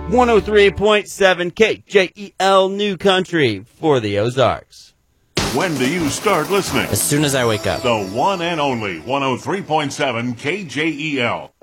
103.7 KJEL New Country for the Ozarks. When do you start listening? As soon as I wake up. The one and only 103.7 KJEL.